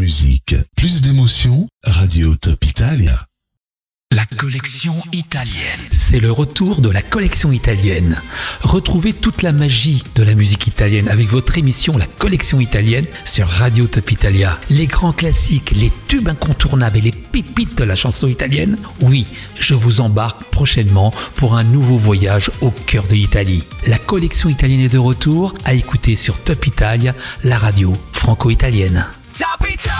musique, plus d'émotions, Radio Top Italia. La collection italienne. C'est le retour de la collection italienne. Retrouvez toute la magie de la musique italienne avec votre émission La collection italienne sur Radio Top Italia. Les grands classiques, les tubes incontournables et les pépites de la chanson italienne. Oui, je vous embarque prochainement pour un nouveau voyage au cœur de l'Italie. La collection italienne est de retour à écouter sur Top Italia, la radio franco-italienne.